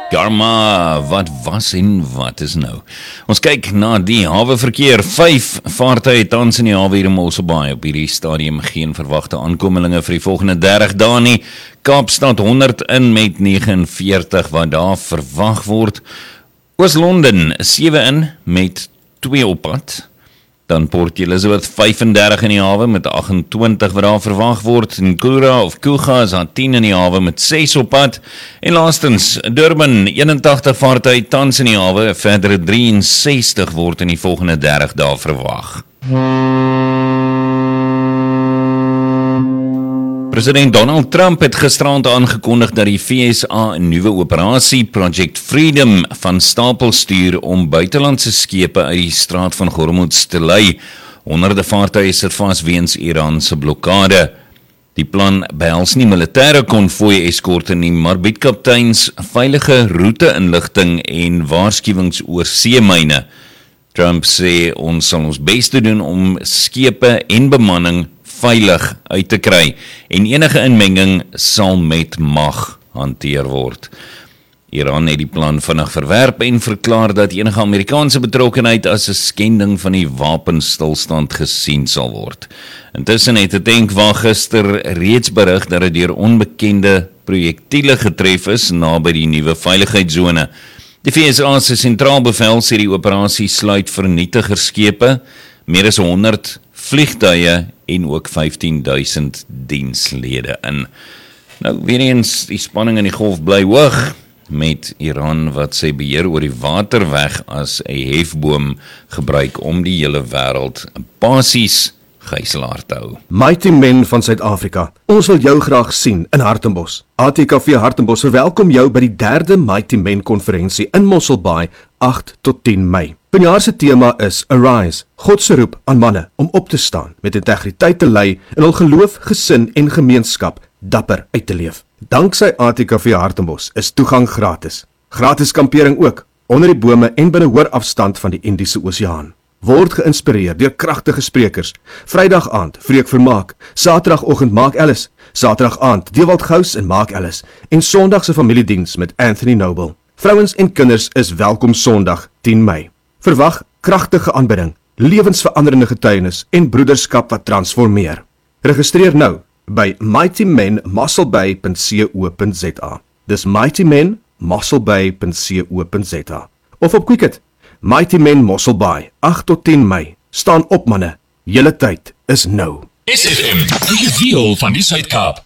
Karma, wat was en wat is nou? Ons kyk na die haweverkeer. 5 vaartuie tans in die hawe hier in Mosselbaai. Op hierdie stadium geen verwagte aankomelinge vir die volgende 30 dae nie. Kaapstad 100 in met 49 wat daar verwag word. Oos-London 7 in met 2 op pad. Dan Port Elizabeth 35 in die hawe met 28 wat daar verwag word. Nkura of Kuga is aan 10 in die hawe met 6 op pad. En laastens, Durban 81 vaartuie tans in die hawe, verdere 63 word in die volgende 30 dae verwag. President Donald Trump het gisterand aangekondig dat die VSA 'n nuwe operasie, Project Freedom, van stapel stuur om buitelandse skepe uit die straat van Hormuz te lei. Honderde vaartuie sit vas weens Iran se blokkade. Die plan behels nie militêre konvooi eskorte nie, maar bied kapteins veilige roete-inligting en waarskuwings oor seemyne. Trump sê ons sal ons bes doen om skepe en bemanning veilig uit te kry en enige inmenging sal met mag hanteer word. Iran het die plan vinnig verwerp en verklaar dat enige Amerikaanse betrokkenheid as 'n skending van die wapenstilstand gesien sal word. Intussen het 'n tankwag gister reeds berig dat dit deur onbekende projektiele getref is naby die nuwe veiligheidszone. Die VSA se sentraal bevel sê die operasie sluit vernietigerskepe, meer as 100 vliegtuie en ook 15.000 dienslede in. Nou, weer eens, die spanning in die golf bly hoog, met Iran wat sy beheer oor die waterweg as 'n hefboom gebruik om die hele wêreld basies gijslaar te hou. Mighty Men van Suid-Afrika, ons wil jou graag sien in Hartenbos. ATKV Hartenbos verwelkom jou by die 3de Mighty Men konferensie in Mosselbaai, 8 tot 10 Mei. Vanjaar se tema is Arise, God se roep aan manne om op te staan, met integriteit te lei en hul geloof, gesin en gemeenskap dapper uit te leef. Danksy ATKV Hartenbos is toegang gratis. Gratis kampering ook, onder die bome en binne hoorafstand van die Indiese Oseaan. Word geïnspireer deur kragtige sprekers. Vrydag aand, Vreek Vermaak. Saterdagoggend, Mark Ellis. Saterdag aand, Dewald Gous en Mark Ellis. En Sondag se familiediens met Anthony Noble. Vrouens en kinders is welkom Sondag, 10 Mei. Verwag kragtige aanbidding, lewensveranderende getuienis en broederskap wat transformeer. Registreer nou by mightymenmosselbay.co.za. Dis mightymenmosselbay.co.za. Of op Quicket. Mighty Men Mosselbaai, 8 tot 10 Mei. Staan op manne, julle tyd is nou. SFM, die wiel van die Suid-Kaap.